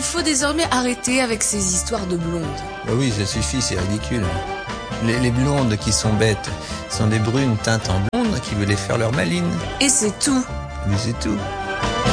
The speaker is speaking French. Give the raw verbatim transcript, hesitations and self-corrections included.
faut désormais arrêter avec ces histoires de blondes. Bah oui, ça suffit, c'est ridicule. Les, les blondes qui sont bêtes sont des brunes teintes en blonde qui veulent les faire leur maline. Et c'est tout. Mais c'est tout.